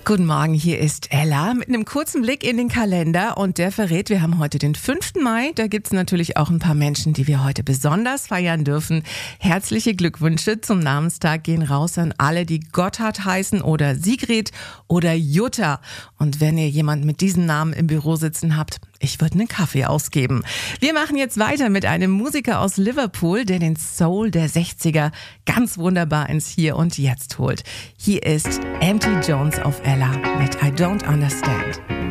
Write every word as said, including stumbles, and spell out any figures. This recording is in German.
Guten Morgen, hier ist Ella mit einem kurzen Blick in den Kalender und der verrät, wir haben heute den fünften Mai. Da gibt es natürlich auch ein paar Menschen, die wir heute besonders feiern dürfen. Herzliche Glückwünsche zum Namenstag gehen raus an alle, die Gotthard heißen oder Sigrid oder Jutta. Und wenn ihr jemanden mit diesem Namen im Büro sitzen habt, ich würde einen Kaffee ausgeben. Wir machen jetzt weiter mit einem Musiker aus Liverpool, der den Soul der sechziger ganz wunderbar ins Hier und Jetzt holt. Hier ist M T Jones auf Ella mit I Don't Understand.